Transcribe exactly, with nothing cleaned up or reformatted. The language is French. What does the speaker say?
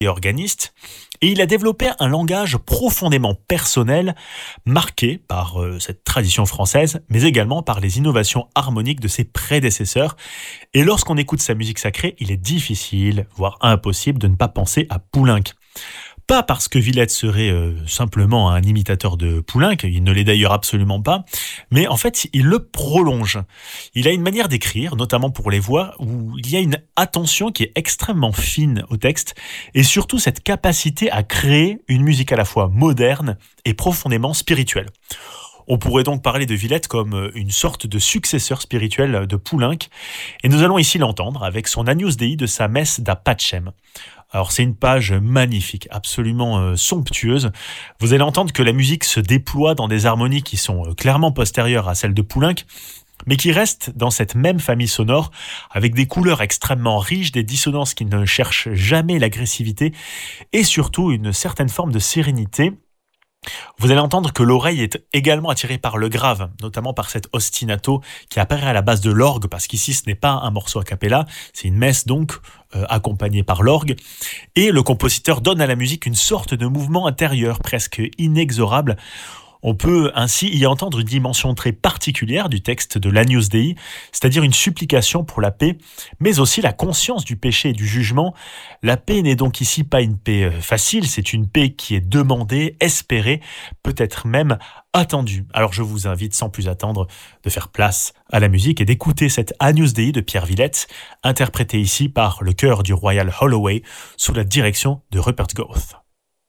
et organiste, et il a développé un langage profondément personnel, marqué par euh, cette tradition française, mais également par les innovations harmoniques de ses prédécesseurs. Et lorsqu'on écoute sa musique sacrée, il est difficile, voire impossible, de ne pas penser à Poulenc. Pas parce que Villette serait euh, simplement un imitateur de Poulenc, il ne l'est d'ailleurs absolument pas, mais en fait, il le prolonge. Il a une manière d'écrire, notamment pour les voix, où il y a une attention qui est extrêmement fine au texte, et surtout cette capacité à créer une musique à la fois moderne et profondément spirituelle. On pourrait donc parler de Villette comme une sorte de successeur spirituel de Poulenc, et nous allons ici l'entendre avec son Agnus Dei de sa messe da Pacem. Alors c'est une page magnifique, absolument euh, somptueuse. Vous allez entendre que la musique se déploie dans des harmonies qui sont euh, clairement postérieures à celles de Poulenc, mais qui restent dans cette même famille sonore, avec des couleurs extrêmement riches, des dissonances qui ne cherchent jamais l'agressivité, et surtout une certaine forme de sérénité. Vous allez entendre que l'oreille est également attirée par le grave, notamment par cet ostinato qui apparaît à la base de l'orgue, parce qu'ici ce n'est pas un morceau a cappella, c'est une messe donc euh, accompagnée par l'orgue. Et le compositeur donne à la musique une sorte de mouvement intérieur presque inexorable. On peut ainsi y entendre une dimension très particulière du texte de l'Agnus Dei, c'est-à-dire une supplication pour la paix, mais aussi la conscience du péché et du jugement. La paix n'est donc ici pas une paix facile, c'est une paix qui est demandée, espérée, peut-être même attendue. Alors je vous invite sans plus attendre de faire place à la musique et d'écouter cette Agnus Dei de Pierre Villette, interprétée ici par le chœur du Royal Holloway sous la direction de Rupert Goth.